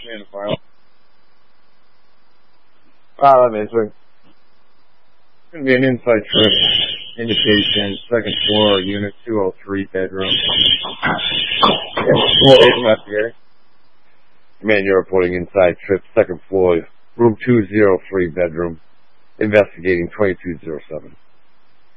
in the file. I'm answering. It's going to be an inside trip. Indication, second floor, unit 203, bedroom. Command, you're reporting inside trip, second floor, room 203, bedroom. Investigating 2207.